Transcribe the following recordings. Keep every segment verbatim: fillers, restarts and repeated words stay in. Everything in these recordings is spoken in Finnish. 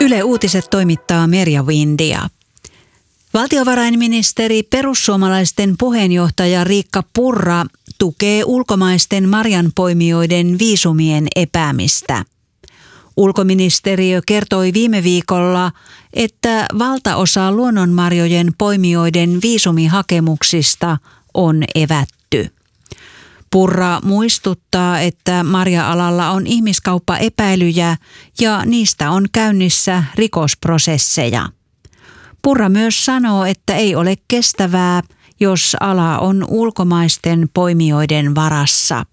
Yle Uutiset toimittaa Merja Windia. Valtiovarainministeri perussuomalaisten puheenjohtaja Riikka Purra tukee ulkomaisten marjanpoimijoiden viisumien epäämistä. Ulkoministeriö kertoi viime viikolla, että valtaosa luonnonmarjojen poimijoiden viisumihakemuksista on evätty. Purra muistuttaa, että marja-alalla on ihmiskauppaepäilyjä ja niistä on käynnissä rikosprosesseja. Purra myös sanoo, että ei ole kestävää, jos ala on ulkomaisten poimijoiden varassa.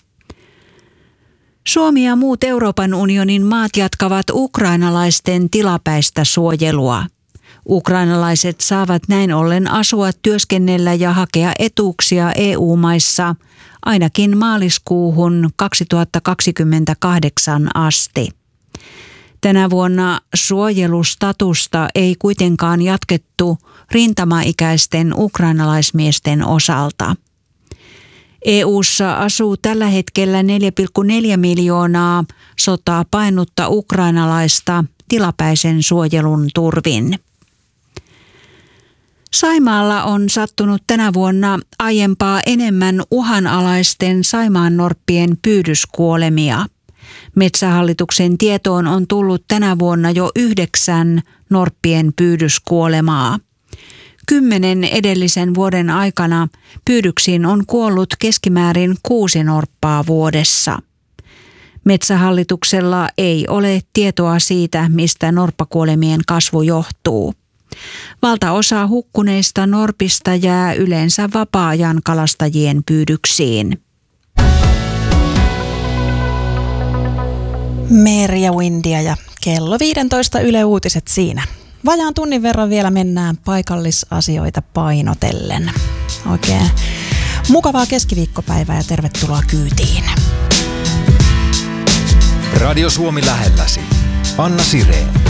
Suomi ja muut Euroopan unionin maat jatkavat ukrainalaisten tilapäistä suojelua. Ukrainalaiset saavat näin ollen asua, työskennellä ja hakea etuuksia E U-maissa ainakin maaliskuuhun kaksituhattakaksikymmentäkahdeksan asti. Tänä vuonna suojelustatusta ei kuitenkaan jatkettu rintamaikäisten ukrainalaismiesten osalta. E U:ssa asuu tällä hetkellä neljä pilkku neljä miljoonaa sotaa paennutta ukrainalaista tilapäisen suojelun turvin. Saimaalla on sattunut tänä vuonna aiempaa enemmän uhanalaisten saimaannorppien pyydyskuolemia. Metsähallituksen tietoon on tullut tänä vuonna jo yhdeksän norppien pyydyskuolemaa. Kymmenen edellisen vuoden aikana pyydyksiin on kuollut keskimäärin kuusi norppaa vuodessa. Metsähallituksella ei ole tietoa siitä, mistä norppakuolemien kasvu johtuu. Valtaosa hukkuneista norpista jää yleensä vapaa-ajan kalastajien pyydyksiin. Merja Windia ja kello viisitoista Yle Uutiset siinä. Vajaan tunnin verran vielä mennään paikallisasioita painotellen. Oikein mukavaa keskiviikkopäivää ja tervetuloa kyytiin. Radio Suomi lähelläsi. Anna Sireen.